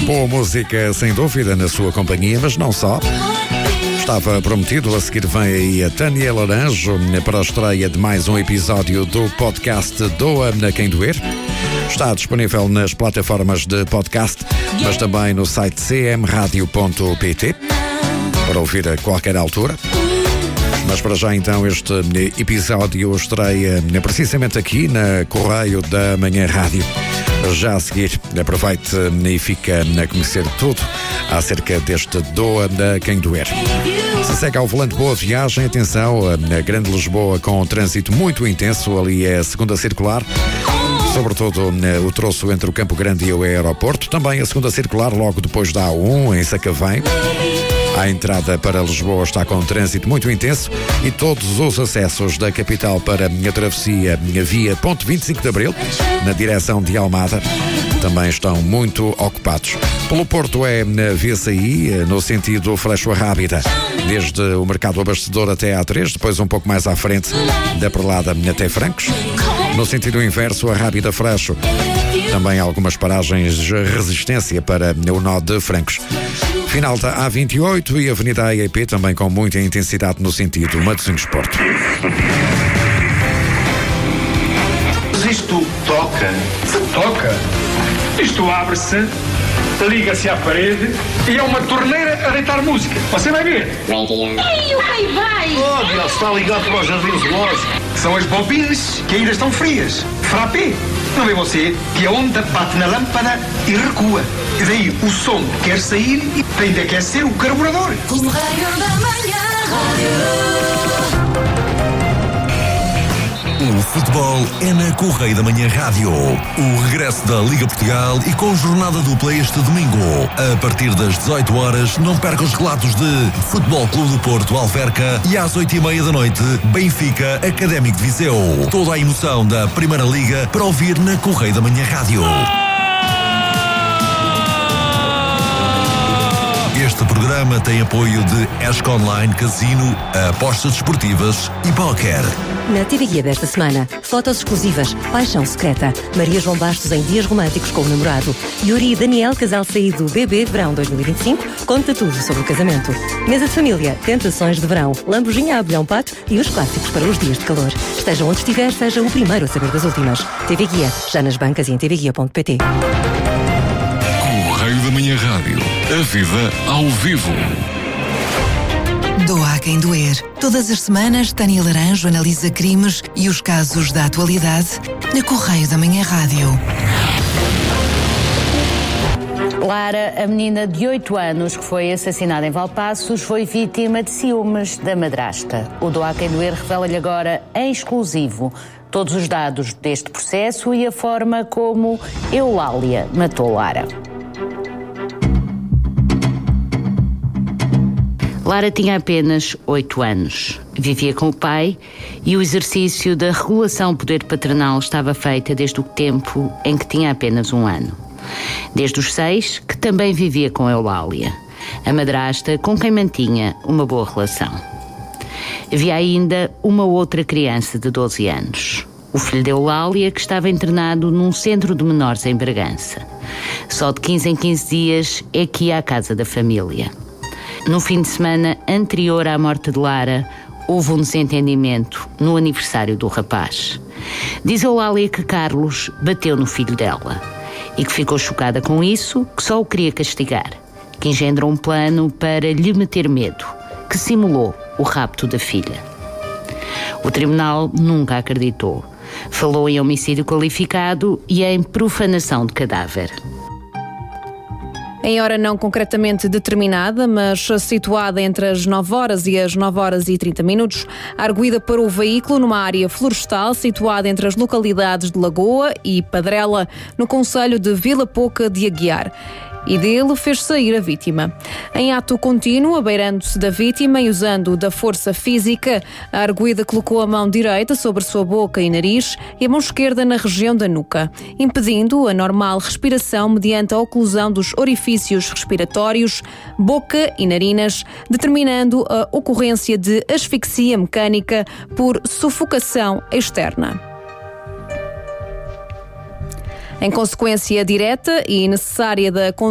Boa música, sem dúvida, na sua companhia, mas não só. Estava prometido, a seguir vem aí a Tânia Laranjo para a estreia de mais um episódio do podcast Doa a Quem Doer. Está disponível nas plataformas de podcast, mas também no site cmradio.pt para ouvir a qualquer altura. Mas para já então este episódio estreia precisamente aqui na Correio da Manhã Rádio. Já a seguir, aproveite e fica a conhecer tudo acerca deste Doa a Quem Doer. Se segue ao volante, boa viagem. Atenção, a Grande Lisboa com um trânsito muito intenso, ali é a segunda circular, sobretudo o troço entre o Campo Grande e o aeroporto. Também a segunda circular logo depois da A1 em Sacavém. A entrada para Lisboa está com um trânsito muito intenso e todos os acessos da capital para a travessia via Ponte 25 de Abril, na direção de Almada, também estão muito ocupados. Pelo Porto é na VCI, no sentido Freixo a Rábida, desde o Mercado Abastecedor até a A3, depois um pouco mais à frente, da Perlada até Francos. No sentido inverso, a Rábida Freixo, também algumas paragens de resistência para o nó de Francos. Final da A28 e Avenida AEP também com muita intensidade no sentido Matosinhos-Porto. Mas isto toca? Toca? Isto abre-se, liga-se à parede e é uma torneira a deitar música. Você vai ver. Ei, o rei vai! Oh, ele está ligado para o Jardim Zoológico. São as bobinas que ainda estão frias. Frappé. Não vê você que a onda bate na lâmpada e recua. E daí o som quer sair e tem de aquecer o carburador. Correio da Manhã Rádio. O futebol é na Correio da Manhã Rádio. O regresso da Liga Portugal e com jornada dupla este domingo. A partir das 18 horas, não perca os relatos de Futebol Clube do Porto Alverca e às 8h30 da noite, Benfica Académico de Viseu. Toda a emoção da Primeira Liga para ouvir na Correio da Manhã Rádio. Este programa tem apoio de ESC Online Casino, apostas desportivas e póquer. Na TV Guia desta semana, fotos exclusivas, paixão secreta, Maria João Bastos em dias românticos com o namorado, Yuri e Daniel, casal saído bebê verão 2025, conta tudo sobre o casamento. Mesa de família, tentações de verão, lambujinha a abelhão pato e os clássicos para os dias de calor. Esteja onde estiver, seja o primeiro a saber das últimas. TV Guia, já nas bancas e em tvguia.pt. Correio da Manhã Rádio. A vida ao vivo. Doa a quem doer. Todas as semanas, Tânia Laranjo analisa crimes e os casos da atualidade na Correio da Manhã Rádio. Lara, a menina de 8 anos que foi assassinada em Valpaços, foi vítima de ciúmes da madrasta. O Doa a quem doer revela-lhe agora, em exclusivo, todos os dados deste processo e a forma como Eulália matou Lara. Lara tinha apenas 8 anos. Vivia com o pai e o exercício da regulação poder paternal estava feita desde o tempo em que tinha apenas 1 ano. Desde os 6, que também vivia com Eulália, a madrasta com quem mantinha uma boa relação. Havia ainda uma outra criança de 12 anos, o filho de Eulália, que estava internado num centro de menores em Bragança. Só de 15 em 15 dias é que ia à casa da família. No fim de semana anterior à morte de Lara, houve um desentendimento no aniversário do rapaz. Diz Eulália que Carlos bateu no filho dela e que ficou chocada com isso, que só o queria castigar, que engendrou um plano para lhe meter medo, que simulou o rapto da filha. O tribunal nunca acreditou. Falou em homicídio qualificado e em profanação de cadáver. Em hora não concretamente determinada, mas situada entre as 9 horas e as 9 horas e 30 minutos, arguida para o veículo numa área florestal situada entre as localidades de Lagoa e Padrela, no concelho de Vila Pouca de Aguiar. E dele fez sair a vítima. Em ato contínuo, abeirando-se da vítima e usando da força física, a arguida colocou a mão direita sobre sua boca e nariz e a mão esquerda na região da nuca, impedindo a normal respiração mediante a oclusão dos orifícios respiratórios, boca e narinas, determinando a ocorrência de asfixia mecânica por sufocação externa. Em consequência direta e necessária da